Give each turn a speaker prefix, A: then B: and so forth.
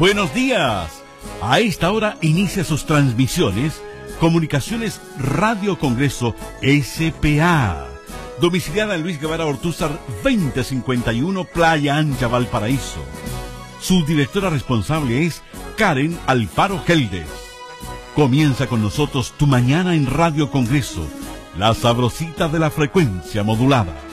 A: Buenos días. A esta hora inicia sus transmisiones Comunicaciones Radio Congreso S.P.A. domiciliada en Luis Guevara Ortúzar 2051, Playa Ancha, Valparaíso. Su directora responsable es Karen Alfaro Geldes. Comienza con nosotros tu mañana en Radio Congreso, la sabrosita de la frecuencia modulada.